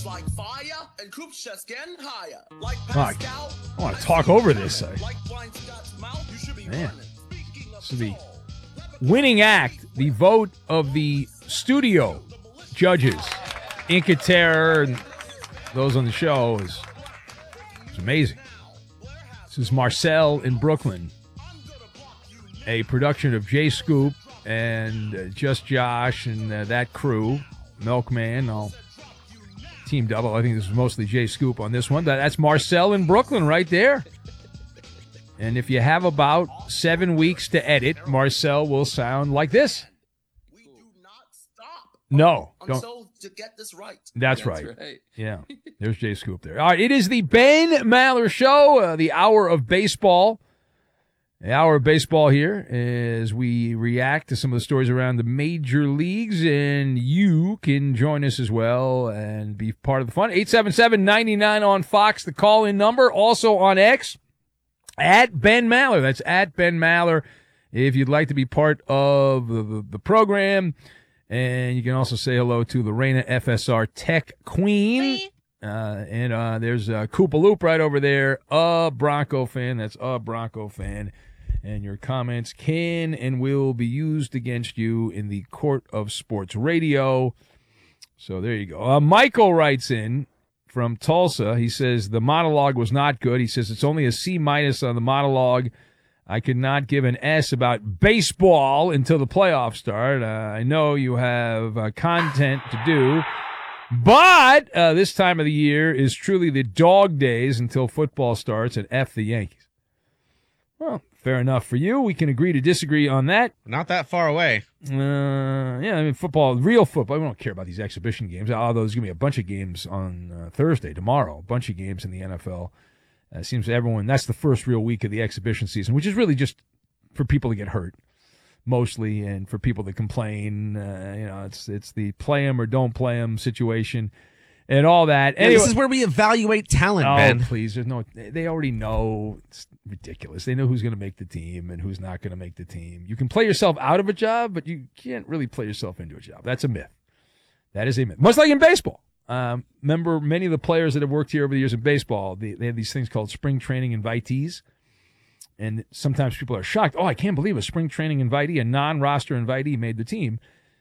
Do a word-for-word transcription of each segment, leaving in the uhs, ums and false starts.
like fire and Coop's just getting higher. Like Fuck. I want to talk over this. I, man, this is the winning act. The vote of the studio judges, Inca Terror, and those on the show is, is amazing. This is Marcel in Brooklyn, a production of Jay Scoop and uh, Just Josh and uh, that crew, Milkman, all team double. I think this is mostly Jay Scoop on this one. That, that's Marcel in Brooklyn right there. And if you have about seven weeks to edit, Marcel will sound like this. We do not stop. No, don't. Until to get this right. That's, That's right. right. Yeah, there's Jay Scoop there. All right, it is the Ben Maller Show, uh, the hour of baseball. The hour of baseball here as we react to some of the stories around the major leagues, and you can join us as well and be part of the fun. eight seven seven, nine nine on Fox, the call-in number. Also on X, at Ben Maller. That's at Ben Maller if you'd like to be part of the, the, the program. And you can also say hello to Lorena F S R Tech Queen. Uh, and uh, there's uh, Koopa Loop right over there, a Bronco fan. That's a Bronco fan. And your comments can and will be used against you in the court of sports radio. So there you go. Uh, Michael writes in from Tulsa. He says the monologue was not good. He says it's only a C minus on the monologue. I could not give an S about baseball until the playoffs start. Uh, I know you have uh, content to do. But uh, this time of the year is truly the dog days until football starts, and F the Yankees. Well, fair enough for you. We can agree to disagree on that. Not that far away. Uh, yeah, I mean, football, real football. We don't care about these exhibition games. Although there's going to be a bunch of games on uh, Thursday, tomorrow. A bunch of games in the N F L. Uh, it seems everyone, that's the first real week of the exhibition season, which is really just for people to get hurt, mostly, and for people to complain. Uh, you know, it's it's the play 'em or don't play 'em situation and all that. Yeah, Anyway, this is where we evaluate talent, oh, Ben. please, there's no. They already know. It's ridiculous. They know who's going to make the team and who's not going to make the team. You can play yourself out of a job, but you can't really play yourself into a job. That's a myth. That is a myth. Much like in baseball. Um, remember, many of the players that have worked here over the years in baseball, they, they have these things called spring training invitees. And sometimes people are shocked. Oh, I can't believe a spring training invitee, a non-roster invitee, made the team.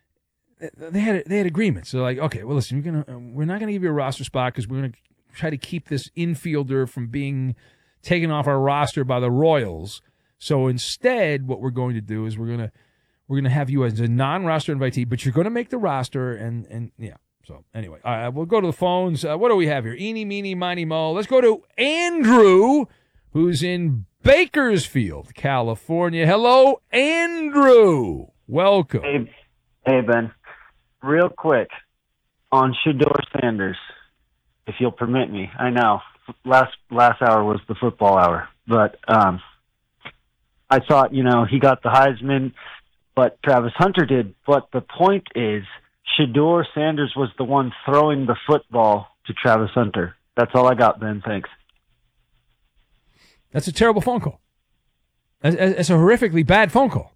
They had they had agreements. They're like, okay, well, listen, you're gonna we're not gonna give you a roster spot because we're gonna try to keep this infielder from being taken off our roster by the Royals. So instead, what we're going to do is we're gonna we're gonna have you as a non-roster invitee, but you're gonna make the roster. And and yeah. So anyway, uh, we'll go to the phones. Uh, what do we have here? Eeny, meeny, miny, mo. Let's go to Andrew, who's in Bakersfield, California. Hello, Andrew. Welcome. Hey, hey, Ben. Real quick on Shedeur Sanders, if you'll permit me. I know last last hour was the football hour, but um, I thought, you know, he got the Heisman, but Travis Hunter did. But the point is, Shedeur Sanders was the one throwing the football to Travis Hunter. That's all I got, Ben. Thanks. That's a terrible phone call. It's a horrifically bad phone call.